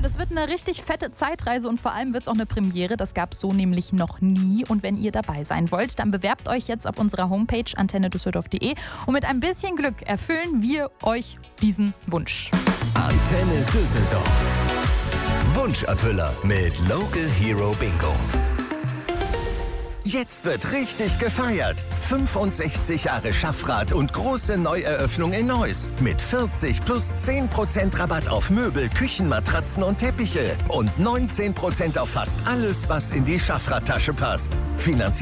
das wird eine richtig fette Zeitreise und vor allem wird es auch eine Premiere. Das gab es so nämlich noch nie. Und wenn ihr dabei sein wollt, dann bewerbt euch jetzt auf unserer Homepage antennedüsseldorf.de und mit ein bisschen Glück erfüllen wir euch diesen Wunsch. Antenne Düsseldorf. Wunscherfüller mit Local Hero Bingo. Jetzt wird richtig gefeiert. 65 Jahre Schaffrath und große Neueröffnung in Neuss. Mit 40 plus 10% Rabatt auf Möbel, Küchenmatratzen und Teppiche. Und 19% auf fast alles, was in die Schaffrath-Tasche passt. Finanziert